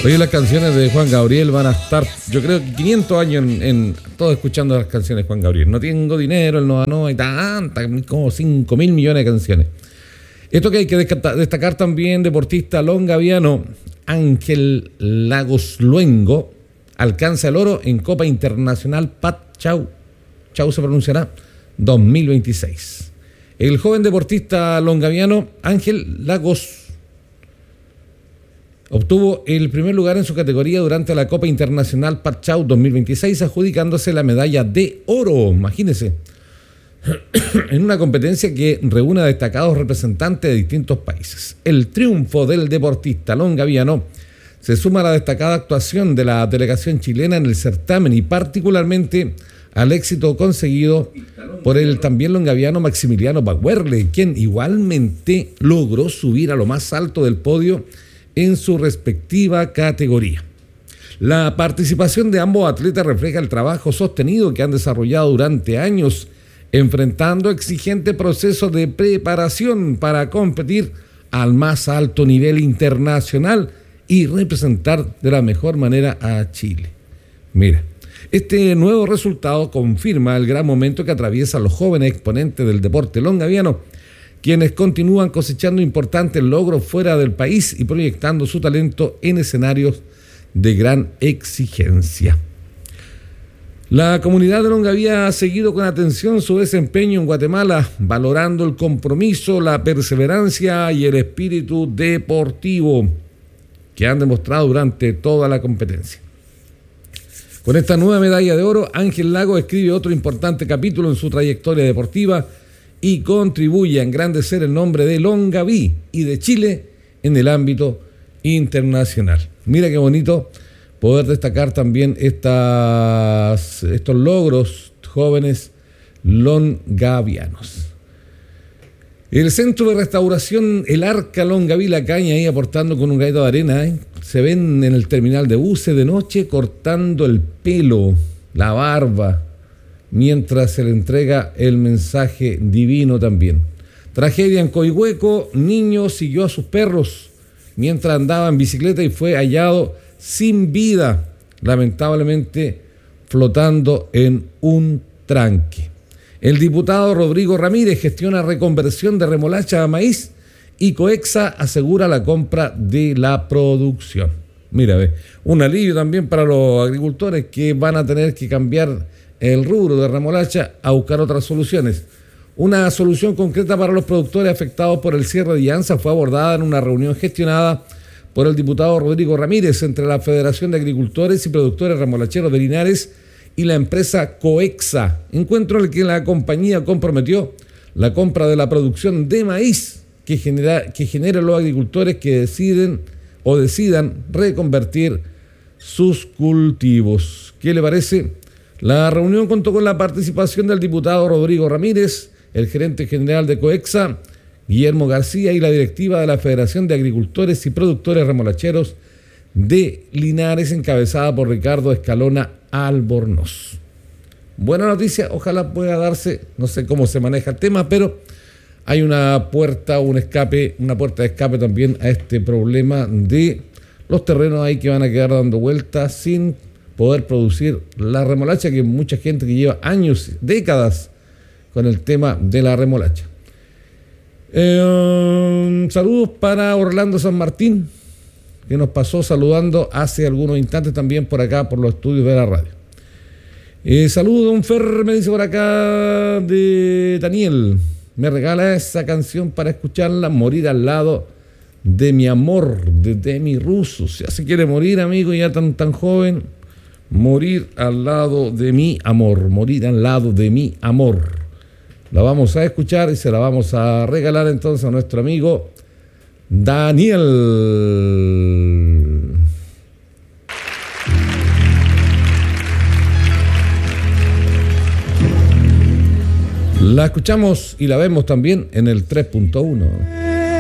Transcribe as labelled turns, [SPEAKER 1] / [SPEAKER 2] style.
[SPEAKER 1] Oye, las canciones de Juan Gabriel van a estar, yo creo que 500 años en todos escuchando las canciones de Juan Gabriel. No tengo dinero, el no y tantas, como 5.000 millones de canciones. Esto que hay que destacar también, deportista longaviano Ángel Lagos Luengo alcanza el oro en Copa Internacional Pat Chau se pronunciará, 2026. El joven deportista longaviano Ángel Lagos obtuvo el primer lugar en su categoría durante la Copa Internacional Pat Chau 2026, adjudicándose la medalla de oro, imagínense, en una competencia que reúne a destacados representantes de distintos países. El triunfo del deportista longaviano se suma a la destacada actuación de la delegación chilena en el certamen y particularmente al éxito conseguido por el también longaviano Maximiliano Baguerle, quien igualmente logró subir a lo más alto del podio en su respectiva categoría. La participación de ambos atletas refleja el trabajo sostenido que han desarrollado durante años, enfrentando exigentes procesos de preparación para competir al más alto nivel internacional y representar de la mejor manera a Chile. Mira, este nuevo resultado confirma el gran momento que atraviesan los jóvenes exponentes del deporte longaviano, quienes continúan cosechando importantes logros fuera del país y proyectando su talento en escenarios de gran exigencia. La comunidad de Longaví ha seguido con atención su desempeño en Guatemala, valorando el compromiso, la perseverancia y el espíritu deportivo que han demostrado durante toda la competencia. Con esta nueva medalla de oro, Ángel Lago escribe otro importante capítulo en su trayectoria deportiva y contribuye a engrandecer el nombre de Longaví y de Chile en el ámbito internacional. Mira qué bonito poder destacar también estos logros jóvenes longavianos. El centro de restauración El Arca Longaví La Caña, ahí aportando con un granito de arena, se ven en el terminal de buses de noche cortando el pelo, la barba, mientras se le entrega el mensaje divino también. Tragedia en Coihueco, niño siguió a sus perros mientras andaba en bicicleta y fue hallado sin vida, lamentablemente flotando en un tranque. El diputado Rodrigo Ramírez gestiona reconversión de remolacha a maíz y Coexa asegura la compra de la producción. Mira, ve, un alivio también para los agricultores que van a tener que cambiar el rubro de remolacha a buscar otras soluciones. Una solución concreta para los productores afectados por el cierre de Llanza fue abordada en una reunión gestionada por el diputado Rodrigo Ramírez entre la Federación de Agricultores y Productores Remolacheros de Linares y la empresa Coexa, encuentro en el que la compañía comprometió la compra de la producción de maíz que genera los agricultores que decidan reconvertir sus cultivos. ¿Qué le parece? La reunión contó con la participación del diputado Rodrigo Ramírez, el gerente general de Coexa, Guillermo García, y la directiva de la Federación de Agricultores y Productores Remolacheros de Linares, encabezada por Ricardo Escalona Albornoz. Buena noticia, ojalá pueda darse, no sé cómo se maneja el tema, pero hay una puerta de escape también a este problema de los terrenos ahí que van a quedar dando vueltas sin poder producir la remolacha, que mucha gente que lleva años, décadas con el tema de la remolacha. Saludos para Orlando San Martín, que nos pasó saludando hace algunos instantes también por acá, por los estudios de la radio. Saludos, don Fer, me dice por acá de Daniel. Me regala esa canción para escucharla, Morir al lado de mi amor, de Demi Russo. Si ya se quiere morir, amigo, ya tan joven, morir al lado de mi amor, morir al lado de mi amor. La vamos a escuchar y se la vamos a regalar entonces a nuestro amigo Daniel. La escuchamos y la vemos también en el 3.1.